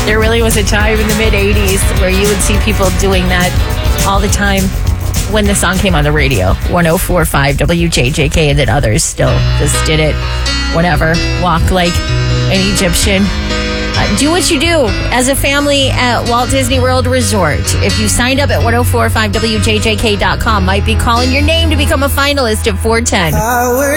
There really was a time in the mid-'80s where you would see people doing that all the time when the song came on the radio. 104.5 WJJK, and then others still just did it. Whatever. Walk like an Egyptian. Do what you do as a family at Walt Disney World Resort. If you signed up at 1045WJJK.com, might be calling your name to become a finalist at 410.